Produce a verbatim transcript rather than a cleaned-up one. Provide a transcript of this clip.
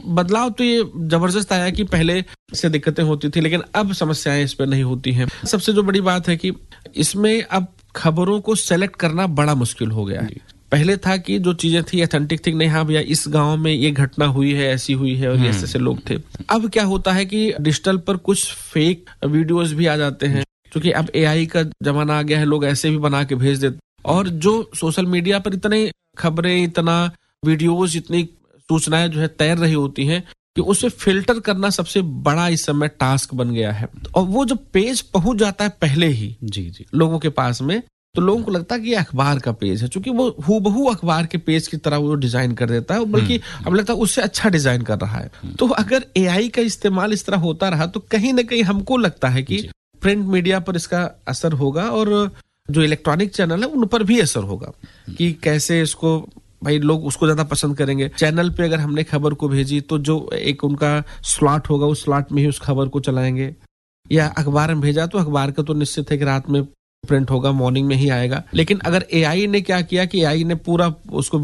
बदलाव तो ये जबरदस्त आया कि पहले से दिक्कतें होती थी, लेकिन अब समस्याएं इस पर नहीं होती हैं। सबसे जो बड़ी बात है कि इसमें अब खबरों को सेलेक्ट करना बड़ा मुश्किल हो गया है। पहले था कि जो चीजें थी ऑथेंटिक थी, नहीं हाँ भैया इस गांव में ये घटना हुई है, ऐसी हुई है और ऐसे ऐसे लोग थे। अब क्या होता है कि डिजिटल पर कुछ फेक वीडियोस भी आ जाते हैं, क्योंकि अब एआई का जमाना आ गया है, लोग ऐसे भी बना के भेज देते। और जो सोशल मीडिया पर इतने खबरें, इतना वीडियोस, इतनी सूचनाएं जो है तैर रही होती हैं कि उसे फिल्टर करना सबसे बड़ा इस समय टास्क बन गया है। और वो जब पेज पहुंच जाता है पहले ही जी जी लोगों के पास में, तो लोगों को लगता है कि ये अखबार का पेज है, क्योंकि वो हूबहू अखबार के पेज की तरह वो डिजाइन कर देता है, बल्कि अब लगता है उससे अच्छा डिजाइन कर रहा है। तो अगर एआई का इस्तेमाल इस तरह होता रहा तो कहीं ना कहीं हमको लगता है कि प्रिंट मीडिया पर इसका असर होगा और जो इलेक्ट्रॉनिक चैनल है उन पर भी असर होगा कि कैसे इसको भाई लोग उसको ज्यादा पसंद करेंगे। चैनल पे अगर हमने खबर को भेजी तो जो एक उनका स्लॉट होगा उस स्लॉट में ही उस खबर को चलाएंगे, या अखबार में भेजा तो अखबार का तो निश्चित है कि रात में प्रिंट होगा, मॉर्निंग में ही आएगा। लेकिन अगर एआई ने क्या किया कि एआई ने पूरा उसको